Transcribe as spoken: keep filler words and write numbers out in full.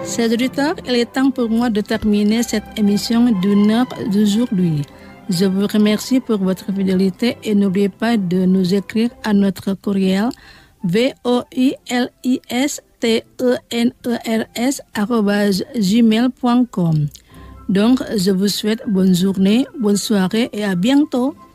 Chers auditeurs, il est temps pour moi de terminer cette émission d'une heure d'aujourd'hui. Je vous remercie pour votre fidélité et n'oubliez pas de nous écrire à notre courriel v o i l i s t e n e r s arobase gmail point com. Donc, je vous souhaite bonne journée, bonne soirée et à bientôt.